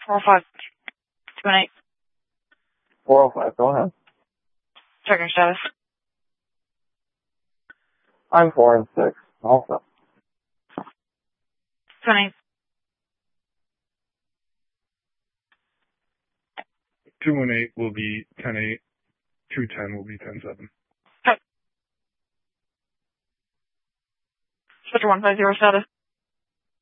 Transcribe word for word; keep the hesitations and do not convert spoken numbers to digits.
four oh five, two one eight. four oh five, go ahead. Checking status. I'm four and six, also. two one eight. two one eight will be ten eight. two ten will be ten seven. Okay. Switcher one five zero status.